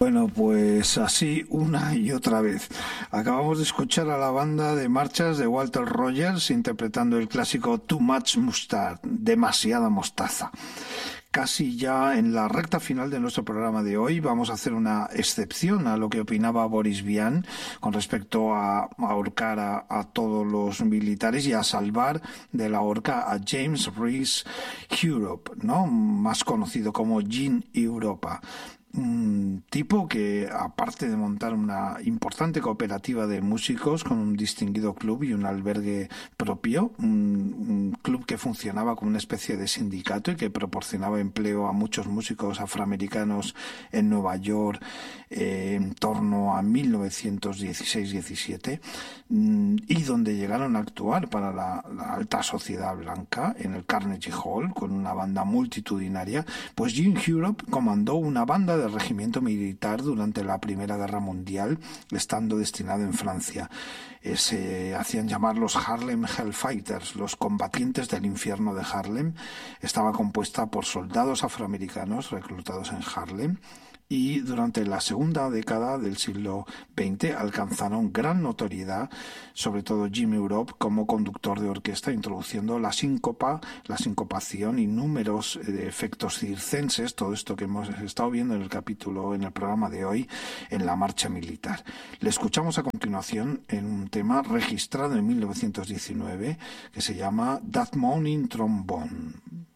Bueno, pues así una y otra vez. Acabamos de escuchar a la banda de marchas de Walter Rogers interpretando el clásico Too Much Mustard, demasiada mostaza. Casi ya en la recta final de nuestro programa de hoy vamos a hacer una excepción a lo que opinaba Boris Vian con respecto a ahorcar a todos los militares y a salvar de la horca a James Reese Europe, ¿no? Más conocido como Gene Europa. Un tipo que, aparte de montar una importante cooperativa de músicos con un distinguido club y un albergue propio, un club que funcionaba como una especie de sindicato y que proporcionaba empleo a muchos músicos afroamericanos en Nueva York en torno a 1916-17, y donde llegaron a actuar para la alta sociedad blanca en el Carnegie Hall con una banda multitudinaria. Pues Gene Europe comandó una banda de regimiento militar durante la Primera Guerra Mundial, estando destinado en Francia. Se hacían llamar los Harlem Hellfighters, los combatientes del infierno de Harlem. Estaba compuesta por soldados afroamericanos reclutados en Harlem, y durante la segunda década del siglo XX alcanzaron gran notoriedad, sobre todo Jimmy Europe como conductor de orquesta, introduciendo la síncopa, la sincopación y números de efectos circenses, todo esto que hemos estado viendo en el capítulo, en el programa de hoy, en la marcha militar. Le escuchamos a continuación en un tema registrado en 1919 que se llama That Morning Trombone.